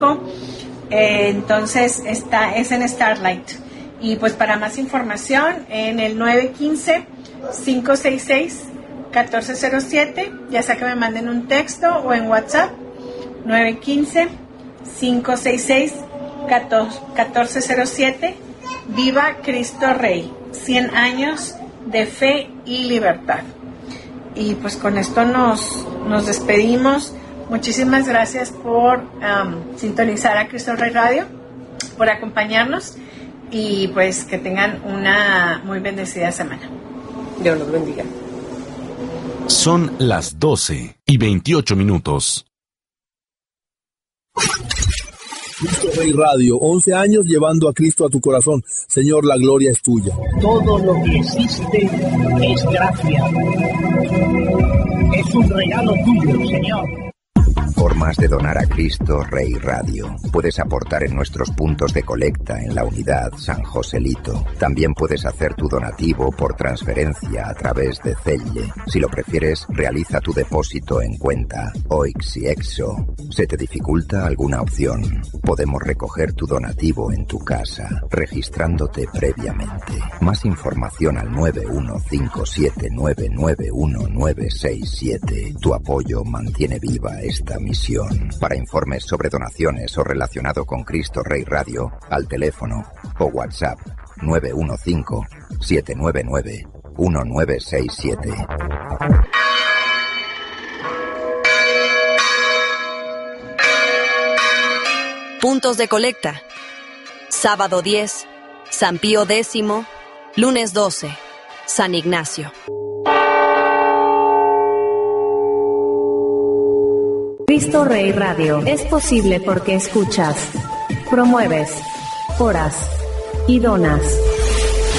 Entonces es en Starlight. Y pues para más información en el 915-566-1407, ya sea que me manden un texto o en WhatsApp, 915-566-1407. Viva Cristo Rey, 100 años de fe y libertad. Y pues con esto nos despedimos. Muchísimas gracias por sintonizar a Cristo Rey Radio, por acompañarnos y pues que tengan una muy bendecida semana. Dios los bendiga. Son las 12:28. Cristo Rey Radio, 11 años llevando a Cristo a tu corazón. Señor, la gloria es tuya. Todo lo que existe es gracia. Es un regalo tuyo, Señor. Formas de donar a Cristo Rey Radio. Puedes aportar en nuestros puntos de colecta en la unidad San Joselito. También puedes hacer tu donativo por transferencia a través de Zelle. Si lo prefieres, realiza tu depósito en cuenta OIX y EXO. ¿Se te dificulta alguna opción? Podemos recoger tu donativo en tu casa, registrándote previamente. Más información al 915799197. Tu apoyo mantiene viva esta misión. Para informes sobre donaciones o relacionado con Cristo Rey Radio, al teléfono o WhatsApp 915-799-1967. Puntos de colecta. Sábado 10, San Pío X, lunes 12, San Ignacio. Cristo Rey Radio es posible porque escuchas, promueves, oras y donas.